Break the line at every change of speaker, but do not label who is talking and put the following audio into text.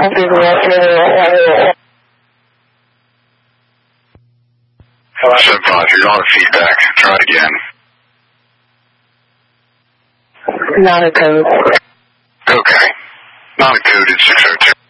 7-5, you're on feedback. Try it again.
Not a code.
Okay. Not a code, it's 602.